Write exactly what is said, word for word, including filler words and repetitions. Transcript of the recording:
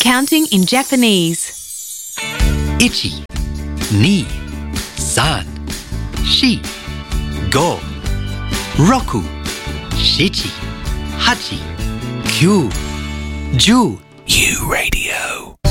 Counting in Japanese. Ichi, ni, san, shi, go, roku, shichi, hachi, kyu, ju. U Radio.